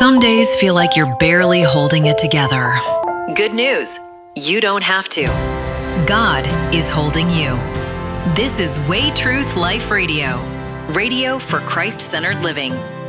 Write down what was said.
Some days feel like you're barely holding it together. Good news, you don't have to. God is holding you. This is Way Truth Life Radio, radio for Christ-centered living.